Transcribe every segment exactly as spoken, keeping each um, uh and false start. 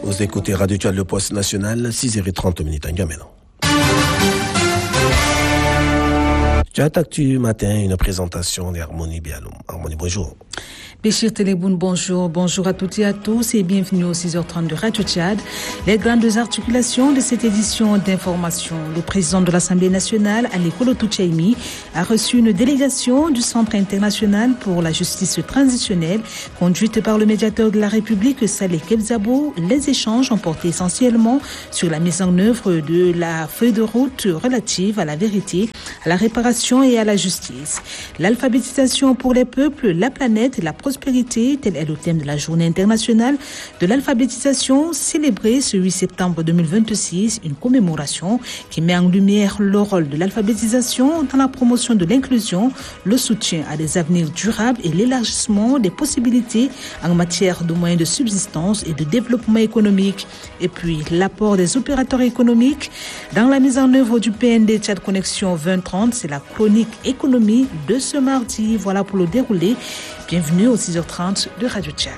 Vous écoutez Radio Tchad, le poste national, six heures trente minutes en Gamena. Tchad Actu matin, une présentation d'Harmonie Bialoum. Harmonie, bonjour. Béchir Téléboun, bonjour. Bonjour à toutes et à tous et bienvenue au six heures trente de Radio Tchad. Les grandes articulations de cette édition d'information. Le président de l'Assemblée nationale, Ali Kolo Toutchaïmi, a reçu une délégation du Centre international pour la justice transitionnelle, conduite par le médiateur de la République, Saleh Kebzabo. Les échanges ont porté essentiellement sur la mise en œuvre de la feuille de route relative à la vérité, à la réparation et à la justice. L'alphabétisation pour les peuples, la planète et la prospérité, tel est le thème de la journée internationale de l'alphabétisation célébrée ce huit septembre deux mille vingt-six, une commémoration qui met en lumière le rôle de l'alphabétisation dans la promotion de l'inclusion, le soutien à des avenirs durables et l'élargissement des possibilités en matière de moyens de subsistance et de développement économique. Et puis l'apport des opérateurs économiques dans la mise en œuvre du P N D Tchad Connexion vingt trente, c'est la chronique économie de ce mardi. Voilà pour le déroulé. Bienvenue au six heures trente de Radio Tchad.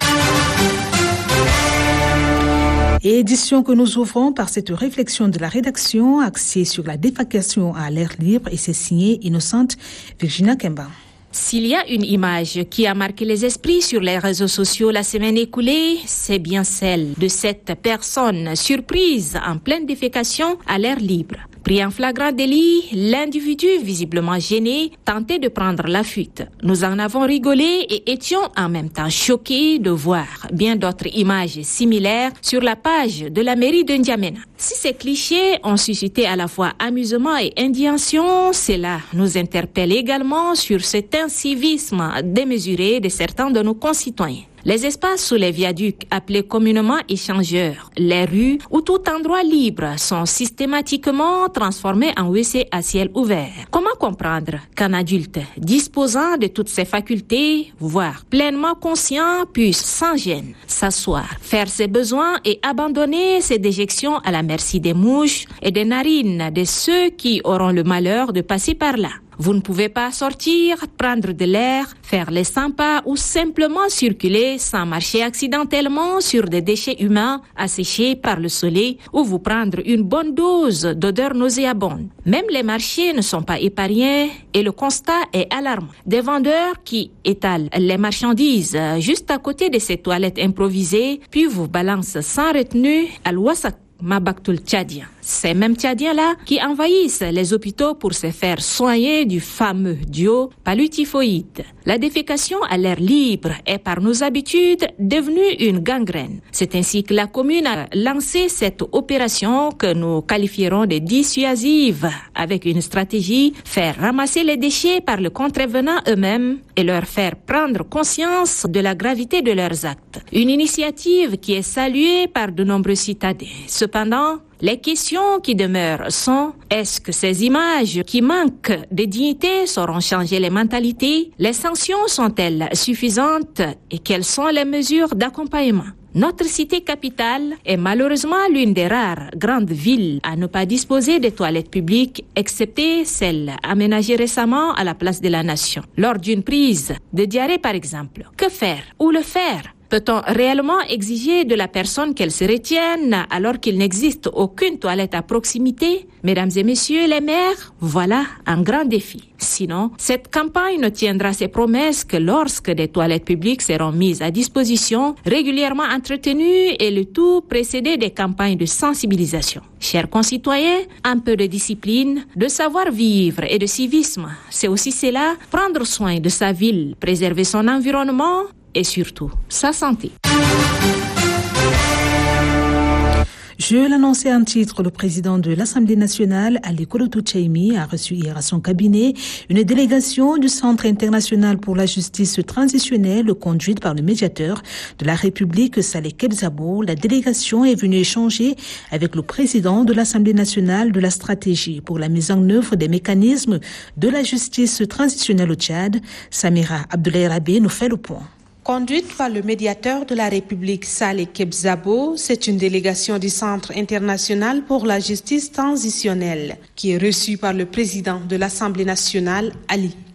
Et édition que nous ouvrons par cette réflexion de la rédaction axée sur la défécation à l'air libre et c'est signé Innocente Virginia Kemba. S'il y a une image qui a marqué les esprits sur les réseaux sociaux la semaine écoulée, c'est bien celle de cette personne surprise en pleine défécation à l'air libre. Pris en flagrant délit, l'individu visiblement gêné tentait de prendre la fuite. Nous en avons rigolé et étions en même temps choqués de voir bien d'autres images similaires sur la page de la mairie de N'Djamena. Si ces clichés ont suscité à la fois amusement et indignation, cela nous interpelle également sur cet incivisme démesuré de certains de nos concitoyens. Les espaces sous les viaducs, appelés communément échangeurs, les rues ou tout endroit libre sont systématiquement transformés en W C à ciel ouvert. Comment comprendre qu'un adulte disposant de toutes ses facultés, voire pleinement conscient, puisse sans gêne s'asseoir, faire ses besoins et abandonner ses déjections à la merci des mouches et des narines de ceux qui auront le malheur de passer par là? Vous ne pouvez pas sortir, prendre de l'air, faire les cent pas ou simplement circuler sans marcher accidentellement sur des déchets humains asséchés par le soleil ou vous prendre une bonne dose d'odeur nauséabonde. Même les marchés ne sont pas épargnés et le constat est alarmant. Des vendeurs qui étalent les marchandises juste à côté de ces toilettes improvisées puis vous balancent sans retenue à l'ouassak. Mabaktoul Tchadien. Ces mêmes Tchadiens-là qui envahissent les hôpitaux pour se faire soigner du fameux duo palutyphoïde. La défécation à l'air libre est par nos habitudes devenue une gangrène. C'est ainsi que la commune a lancé cette opération que nous qualifierons de dissuasive avec une stratégie faire ramasser les déchets par le contrevenant eux-mêmes et leur faire prendre conscience de la gravité de leurs actes. Une initiative qui est saluée par de nombreux citadins. Cependant, les questions qui demeurent sont, est-ce que ces images qui manquent de dignité sauront changer les mentalités? Les sanctions sont-elles suffisantes? Et quelles sont les mesures d'accompagnement? Notre cité capitale est malheureusement l'une des rares grandes villes à ne pas disposer de toilettes publiques, excepté celles aménagées récemment à la place de la Nation. Lors d'une prise de diarrhée par exemple, que faire? Où le faire? Peut-on réellement exiger de la personne qu'elle se retienne alors qu'il n'existe aucune toilette à proximité? Mesdames et messieurs les maires, voilà un grand défi. Sinon, cette campagne ne tiendra ses promesses que lorsque des toilettes publiques seront mises à disposition, régulièrement entretenues et le tout précédé des campagnes de sensibilisation. Chers concitoyens, un peu de discipline, de savoir-vivre et de civisme, c'est aussi cela, prendre soin de sa ville, préserver son environnement et surtout sa santé. Je l'annonçais en titre, le président de l'Assemblée nationale, Ali Kolo Toutchaïmi, a reçu hier à son cabinet une délégation du Centre international pour la justice transitionnelle conduite par le médiateur de la République, Saleh Kebzabo. La délégation est venue échanger avec le président de l'Assemblée nationale de la stratégie pour la mise en œuvre des mécanismes de la justice transitionnelle au Tchad. Samira Abdoulaye Rabé nous fait le point. Conduite par le médiateur de la République Saleh Kebzabo, c'est une délégation du Centre international pour la justice transitionnelle qui est reçue par le président de l'Assemblée nationale, Ali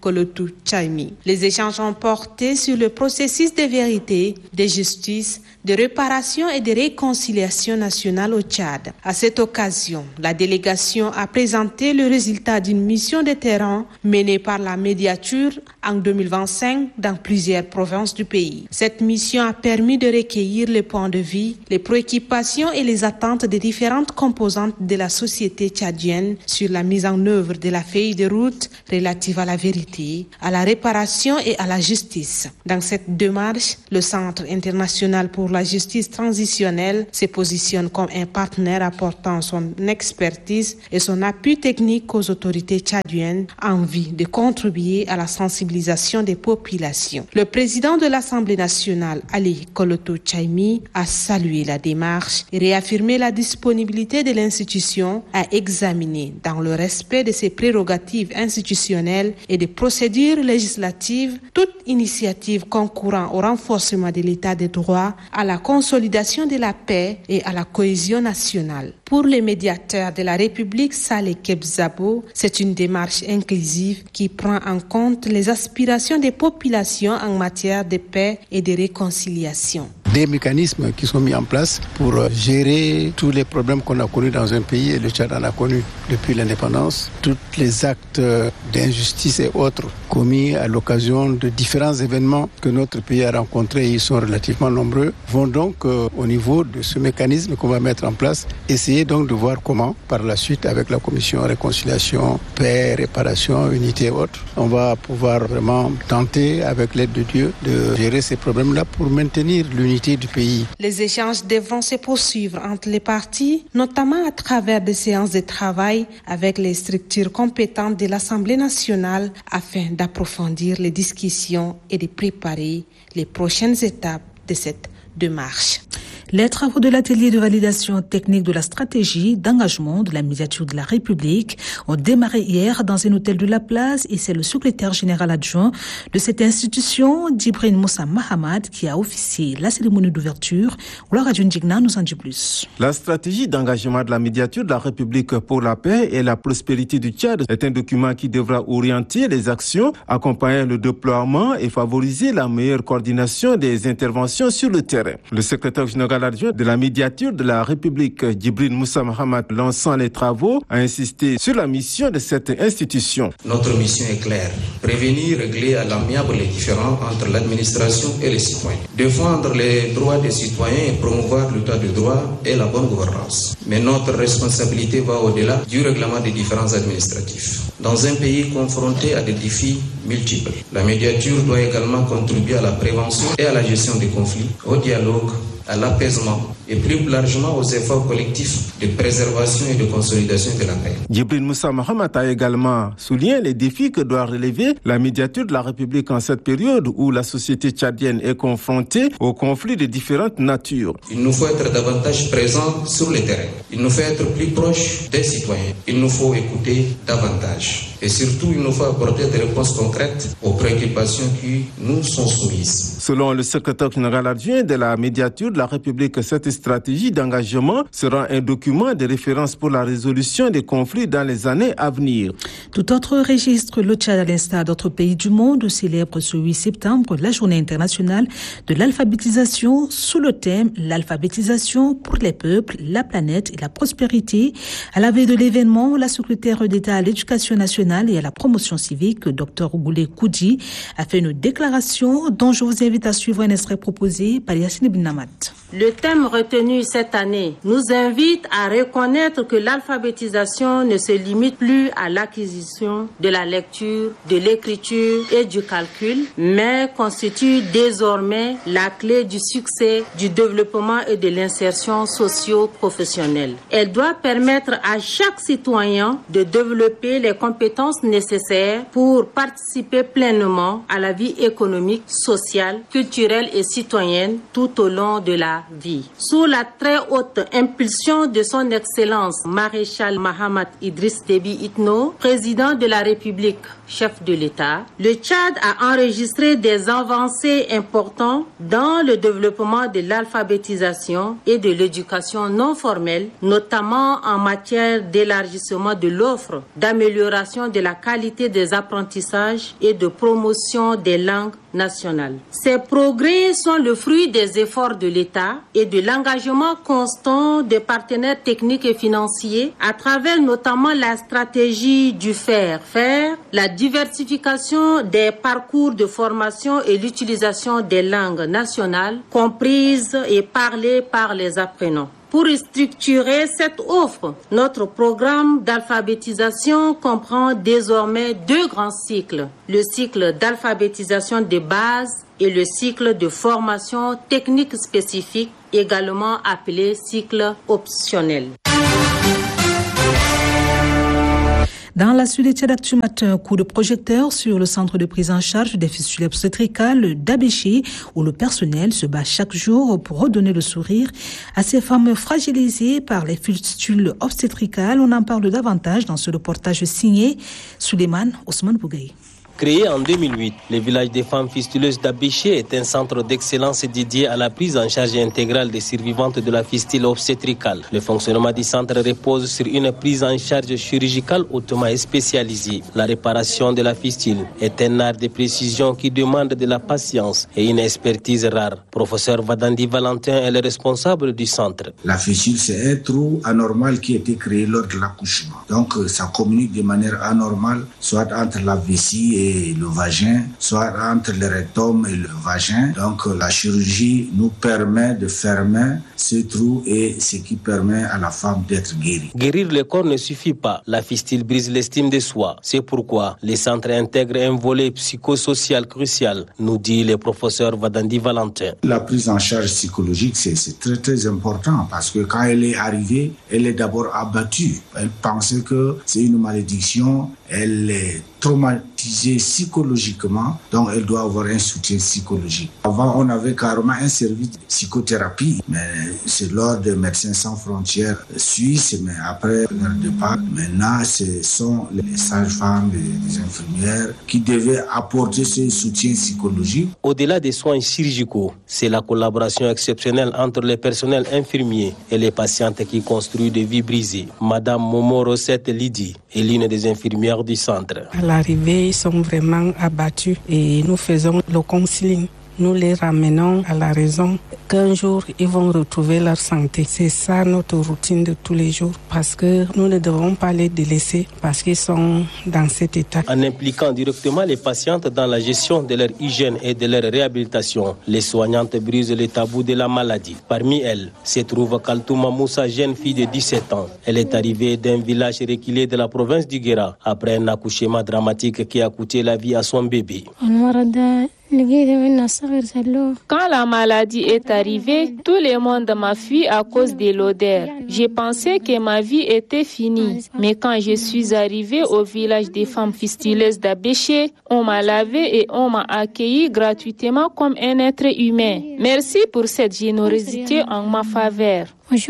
Kolotou Tchaimi. Les échanges ont porté sur le processus de vérité, de justice, de réparation et de réconciliation nationale au Tchad. À cette occasion, la délégation a présenté le résultat d'une mission de terrain menée par la médiature en deux mille vingt-cinq dans plusieurs provinces du pays. Cette mission a permis de recueillir les points de vue, les préoccupations et les attentes des différentes composantes de la société tchadienne sur la mise en œuvre de la feuille de route relative à la vérité, à la réparation et à la justice. Dans cette démarche, le Centre international pour la justice transitionnelle se positionne comme un partenaire apportant son expertise et son appui technique aux autorités tchadiennes en vue de contribuer à la sensibilisation des populations. Le président de l'Assemblée nationale, Ali Kolotou Tchaimi, a salué la démarche et réaffirmé la disponibilité de l'institution à examiner dans le respect de ses prérogatives institutionnelles et des procédures législatives toute initiative concourant au renforcement de l'état de droit, à la consolidation de la paix et à la cohésion nationale. Pour les médiateurs de la République, Saleh Kebzabo, c'est une démarche inclusive qui prend en compte les aspirations des populations en matière de paix et de réconciliation. Des mécanismes qui sont mis en place pour gérer tous les problèmes qu'on a connus dans un pays, et le Tchad en a connu depuis l'indépendance. Tous les actes d'injustice et autres commis à l'occasion de différents événements que notre pays a rencontrés, et ils sont relativement nombreux, vont donc euh, au niveau de ce mécanisme qu'on va mettre en place, essayer donc de voir comment, par la suite, avec la commission réconciliation, paix, réparation, unité et autres, on va pouvoir vraiment tenter, avec l'aide de Dieu, de gérer ces problèmes-là pour maintenir l'unité du pays. Les échanges devront se poursuivre entre les parties, notamment à travers des séances de travail avec les structures compétentes de l'Assemblée nationale afin d'approfondir les discussions et de préparer les prochaines étapes de cette démarche. Les travaux de l'atelier de validation technique de la stratégie d'engagement de la médiature de la République ont démarré hier dans un hôtel de la place et c'est le secrétaire général adjoint de cette institution, Djibril Moussa Mahamad, qui a officié la cérémonie d'ouverture. Laura Djundigna nous en dit plus. La stratégie d'engagement de la médiature de la République pour la paix et la prospérité du Tchad est un document qui devra orienter les actions, accompagner le déploiement et favoriser la meilleure coordination des interventions sur le terrain. Le secrétaire général adjoint de la médiature de la République, Djibril Moussa Mahamad, lançant les travaux, a insisté sur la mission de cette institution. Notre mission est claire. Prévenir, régler à l'amiable les différends entre l'administration et les citoyens. Défendre les droits des citoyens et promouvoir l'état de droit et la bonne gouvernance. Mais notre responsabilité va au-delà du règlement des différends administratifs. Dans un pays confronté à des défis multiples, la médiature doit également contribuer à la prévention et à la gestion des conflits, au dialogue, à l'apaisement et plus largement aux efforts collectifs de préservation et de consolidation de la paix. Djibril Moussa Mahamad a également souligné les défis que doit relever la médiature de la République en cette période où la société tchadienne est confrontée aux conflits de différentes natures. Il nous faut être davantage présents sur le terrain. Il nous faut être plus proches des citoyens. Il nous faut écouter davantage. Et surtout, il nous faut apporter des réponses concrètes aux préoccupations qui nous sont soumises. Selon le secrétaire général adjoint de la médiature de la République, cette stratégie d'engagement sera un document de référence pour la résolution des conflits dans les années à venir. Tout autre registre, le Tchad, à l'instar d'autres pays du monde, célèbre ce huit septembre la journée internationale de l'alphabétisation sous le thème « L'alphabétisation pour les peuples, la planète et la prospérité ». À la veille de l'événement, la secrétaire d'État à l'éducation nationale et à la promotion civique, Dr Ogoulé Koudi, a fait une déclaration dont je vous invite à suivre un extrait proposé par Yassine Ibn Namat. Le thème retenu cette année nous invite à reconnaître que l'alphabétisation ne se limite plus à l'acquisition de la lecture, de l'écriture et du calcul, mais constitue désormais la clé du succès, du développement et de l'insertion socio-professionnelle. Elle doit permettre à chaque citoyen de développer les compétences nécessaires pour participer pleinement à la vie économique, sociale, culturelle et citoyenne tout au long de la la vie. Sous la très haute impulsion de son Excellence Maréchal Mahamat Idriss Déby Itno, président de la République, chef de l'État, le Tchad a enregistré des avancées importantes dans le développement de l'alphabétisation et de l'éducation non formelle, notamment en matière d'élargissement de l'offre, d'amélioration de la qualité des apprentissages et de promotion des langues nationales. Ces progrès sont le fruit des efforts de l'État et de l'engagement constant des partenaires techniques et financiers à travers notamment la stratégie du faire-faire, la diversification des parcours de formation et l'utilisation des langues nationales comprises et parlées par les apprenants. Pour structurer cette offre, notre programme d'alphabétisation comprend désormais deux grands cycles. Le cycle d'alphabétisation de base et le cycle de formation technique spécifique, également appelé cycle optionnel. Dans la suite des Tchad Actu Matin, coup de projecteur sur le centre de prise en charge des fistules obstétricales d'Abéché, où le personnel se bat chaque jour pour redonner le sourire à ces femmes fragilisées par les fistules obstétricales. On en parle davantage dans ce reportage signé Souleymane Ousmane Bougaï. Créé en deux mille huit, le village des femmes fistuleuses d'Abéché est un centre d'excellence dédié à la prise en charge intégrale des survivantes de la fistule obstétricale. Le fonctionnement du centre repose sur une prise en charge chirurgicale hautement spécialisée. La réparation de la fistule est un art de précision qui demande de la patience et une expertise rare. Professeur Vadandi Valentin est le responsable du centre. La fistule, c'est un trou anormal qui a été créé lors de l'accouchement. Donc, ça communique de manière anormale, soit entre la vessie et le vagin, soit entre le rectum et le vagin. Donc la chirurgie nous permet de fermer ce trou et ce qui permet à la femme d'être guérie. Guérir le corps ne suffit pas. La fistule brise l'estime de soi. C'est pourquoi les centres intègrent un volet psychosocial crucial, nous dit le professeur Vadandi Valentin. La prise en charge psychologique, c'est, c'est très très important parce que quand elle est arrivée, elle est d'abord abattue. Elle pensait que c'est une malédiction, elle est traumatisée psychologiquement, donc elle doit avoir un soutien psychologique. Avant, on avait carrément un service de psychothérapie, mais c'est l'ordre des Médecins sans frontières suisses, mais après leur départ, maintenant ce sont les sages-femmes, les infirmières qui devaient apporter ce soutien psychologique. Au-delà des soins chirurgicaux, c'est la collaboration exceptionnelle entre les personnels infirmiers et les patientes qui construit des vies brisées. Madame Momo Rosette Lydie est l'une des infirmières du centre. À l'arrivée, ils sont vraiment abattus et nous faisons le counseling. Nous les ramenons à la raison qu'un jour, ils vont retrouver leur santé. C'est ça notre routine de tous les jours parce que nous ne devons pas les délaisser parce qu'ils sont dans cet état. En impliquant directement les patientes dans la gestion de leur hygiène et de leur réhabilitation, les soignantes brisent les tabous de la maladie. Parmi elles se trouve Kaltouma Moussa, jeune fille de dix-sept ans. Elle est arrivée d'un village reculé de la province du Guéra après un accouchement dramatique qui a coûté la vie à son bébé. Quand la maladie est arrivée, tout le monde m'a fui à cause de l'odeur. J'ai pensé que ma vie était finie. Mais quand je suis arrivée au village des femmes fistuleuses d'Abéché, on m'a lavé et on m'a accueilli gratuitement comme un être humain. Merci pour cette générosité en ma faveur.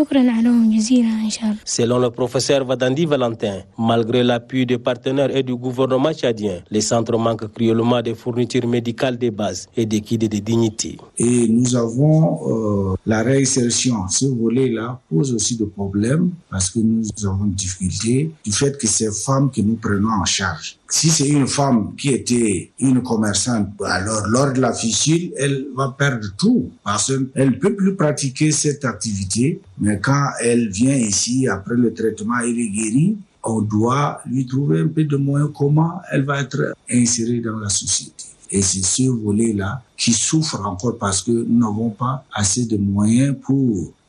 Selon le professeur Vadandi Valentin, malgré l'appui des partenaires et du gouvernement tchadien, les centres manquent cruellement de fournitures médicales de base et des kits de dignité. Et nous avons euh, la réinsertion. Ce volet-là pose aussi des problèmes parce que nous avons une difficulté du fait que ces femmes que nous prenons en charge. Si c'est une femme qui était une commerçante, alors lors de la fistule, elle va perdre tout parce qu'elle ne peut plus pratiquer cette activité. Mais quand elle vient ici, après le traitement, elle est guérie, on doit lui trouver un peu de moyens comment elle va être insérée dans la société. Et c'est ce volet-là qui souffre encore parce que nous n'avons pas assez de moyens pour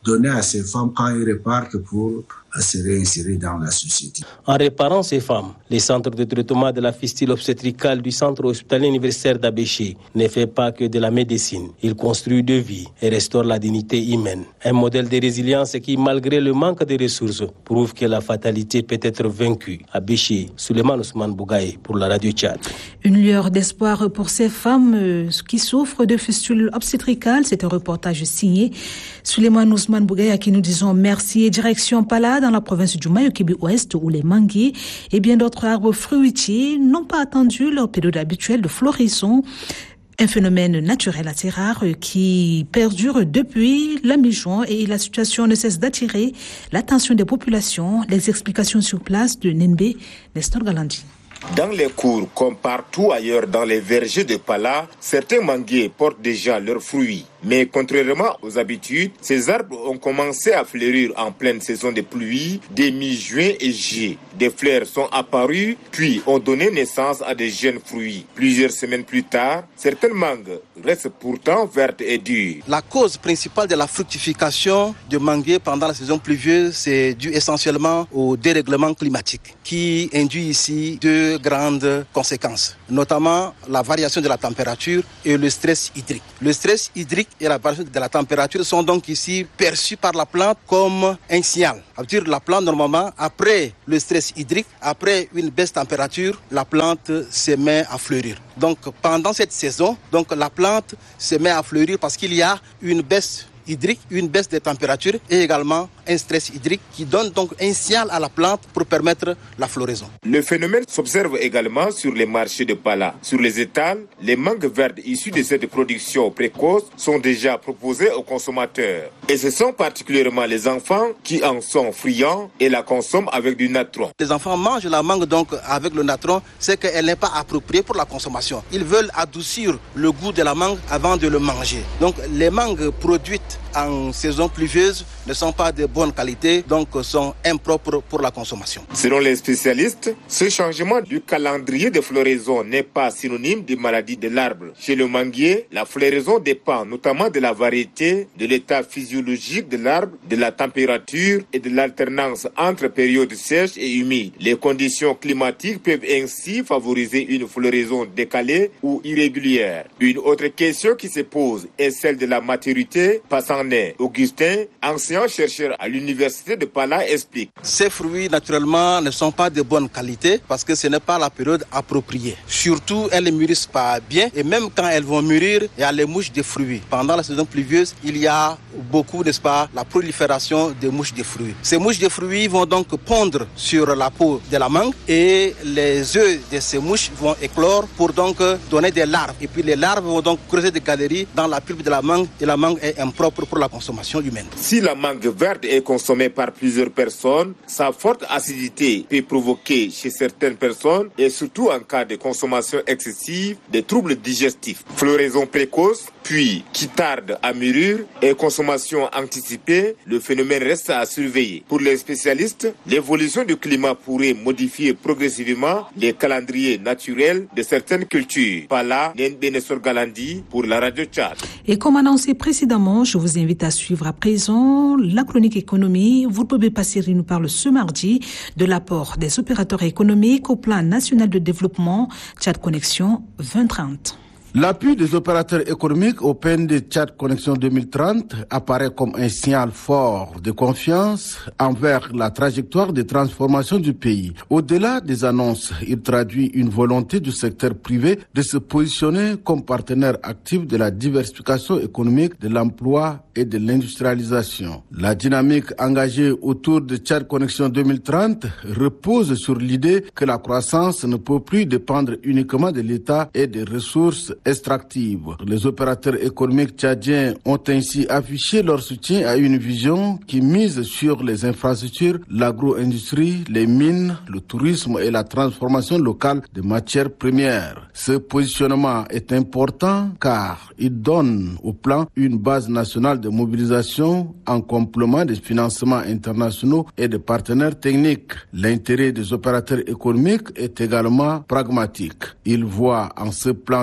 donner à ces femmes quand ils repartent pour se réinsérer dans la société. En réparant ces femmes, les centres de traitement de la fistule obstétricale du centre hospitalier universitaire d'Abéché ne fait pas que de la médecine. Il construit de vie et restaure la dignité humaine. Un modèle de résilience qui, malgré le manque de ressources, prouve que la fatalité peut être vaincue. Abéché, Souleymane Ousmane Bougaye pour la Radio Tchad. Une lueur d'espoir pour ces femmes euh, qui souffrent de fistules obstétricales. C'est un reportage signé Souleymane Ousmane Bougaye à qui nous disons merci. Et direction Pala dans la province du Mayo-Kébi-Ouest où les manguiers et bien d'autres arbres fruitiers n'ont pas attendu leur période habituelle de floraison. Un phénomène naturel assez rare qui perdure depuis la mi-juin et la situation ne cesse d'attirer l'attention des populations. Les explications sur place de Nenbe Nestor Galandi. Dans les cours, comme partout ailleurs dans les vergers de Pala, certains manguiers portent déjà leurs fruits. Mais contrairement aux habitudes, ces arbres ont commencé à fleurir en pleine saison de pluie dès mi-juin et juillet. Des fleurs sont apparues, puis ont donné naissance à des jeunes fruits. Plusieurs semaines plus tard, certaines mangues restent pourtant vertes et dures. La cause principale de la fructification de manguiers pendant la saison pluvieuse, c'est dû essentiellement au dérèglement climatique qui induit ici deux grandes conséquences, notamment la variation de la température et le stress hydrique. Le stress hydrique et la variation de la température sont donc ici perçus par la plante comme un signal. Ça veut dire la plante, normalement, après le stress hydrique, après une baisse de température, la plante se met à fleurir. Donc pendant cette saison, donc, la plante se met à fleurir parce qu'il y a une baisse hydrique, une baisse des températures et également un stress hydrique qui donne donc un signal à la plante pour permettre la floraison. Le phénomène s'observe également sur les marchés de Pala. Sur les étals, les mangues vertes issues de cette production précoce sont déjà proposées aux consommateurs. Et ce sont particulièrement les enfants qui en sont friands et la consomment avec du natron. Les enfants mangent la mangue donc avec le natron, c'est qu'elle n'est pas appropriée pour la consommation. Ils veulent adoucir le goût de la mangue avant de le manger. Donc les mangues produites en saison pluvieuse ne sont pas de bonne qualité, donc sont impropres pour la consommation. Selon les spécialistes, ce changement du calendrier de floraison n'est pas synonyme de maladie de l'arbre. Chez le manguier, la floraison dépend notamment de la variété, de l'état physiologique de l'arbre, de la température et de l'alternance entre périodes sèches et humides. Les conditions climatiques peuvent ainsi favoriser une floraison décalée ou irrégulière. Une autre question qui se pose est celle de la maturité. Passant Augustin, ancien chercheur à l'université de Pala, explique. Ces fruits, naturellement, ne sont pas de bonne qualité parce que ce n'est pas la période appropriée. Surtout, elles ne mûrissent pas bien et même quand elles vont mûrir, il y a les mouches de fruits. Pendant la saison pluvieuse, il y a beaucoup, n'est-ce pas, la prolifération des mouches de fruits. Ces mouches de fruits vont donc pondre sur la peau de la mangue et les œufs de ces mouches vont éclore pour donc donner des larves. Et puis les larves vont donc creuser des galeries dans la pulpe de la mangue et la mangue est impropre pour la consommation humaine. Si la mangue verte est consommée par plusieurs personnes, sa forte acidité peut provoquer chez certaines personnes et surtout en cas de consommation excessive des troubles digestifs. Floraison précoce, puis qui tarde à mûrir et consommation anticipée, le phénomène reste à surveiller. Pour les spécialistes, l'évolution du climat pourrait modifier progressivement les calendriers naturels de certaines cultures. Pala, Nenbe Nestor Galandi pour la Radio Tchad. Et comme annoncé précédemment, je vous invite à suivre à présent la chronique économie. Vous pouvez passer, il nous parle ce mardi de l'apport des opérateurs économiques au plan national de développement Tchad Connexion vingt trente. L'appui des opérateurs économiques au P N D Tchad Connexion deux mille trente apparaît comme un signal fort de confiance envers la trajectoire de transformation du pays. Au-delà des annonces, il traduit une volonté du secteur privé de se positionner comme partenaire actif de la diversification économique, de l'emploi et de l'industrialisation. La dynamique engagée autour de Tchad Connexion deux mille trente repose sur l'idée que la croissance ne peut plus dépendre uniquement de l'État et des ressources extractives. Les opérateurs économiques tchadiens ont ainsi affiché leur soutien à une vision qui mise sur les infrastructures, l'agro-industrie, les mines, le tourisme et la transformation locale de matières premières. Ce positionnement est important car il donne au plan une base nationale de mobilisation en complément des financements internationaux et des partenaires techniques. L'intérêt des opérateurs économiques est également pragmatique. Ils voient en ce plan de développement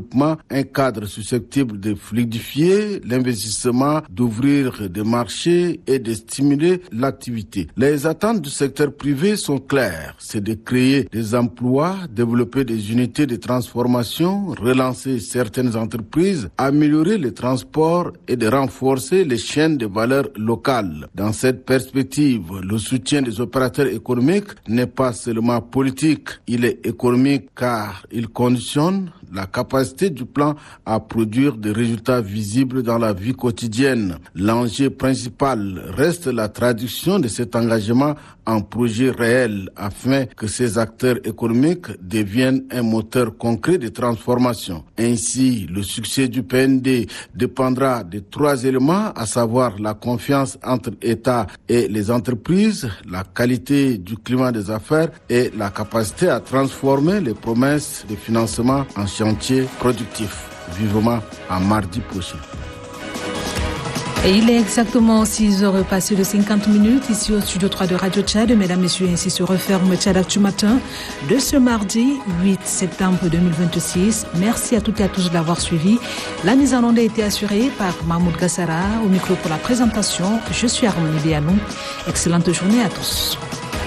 développement un cadre susceptible de fluidifier l'investissement, d'ouvrir des marchés et de stimuler l'activité. Les attentes du secteur privé sont claires, c'est de créer des emplois, développer des unités de transformation, relancer certaines entreprises, améliorer les transports et de renforcer les chaînes de valeur locales. Dans cette perspective, le soutien des opérateurs économiques n'est pas seulement politique, il est économique car il conditionne la capacité du plan à produire des résultats visibles dans la vie quotidienne. L'enjeu principal reste la traduction de cet engagement en projet réel afin que ces acteurs économiques deviennent un moteur concret de transformation. Ainsi, le succès du P N D dépendra de trois éléments, à savoir la confiance entre État et les entreprises, la qualité du climat des affaires et la capacité à transformer les promesses de financement en chantier productif. Vivement à mardi prochain. Et il est exactement six heures passées de cinquante minutes ici au studio trois de Radio Tchad. Mesdames, Messieurs, ainsi se referme Tchad Actu Matin de ce mardi huit septembre deux mille vingt-six. Merci à toutes et à tous de l'avoir suivi. La mise en onde a été assurée par Mahmoud Gassara. Au micro pour la présentation, je suis Harmonie Bialoum. Excellente journée à tous.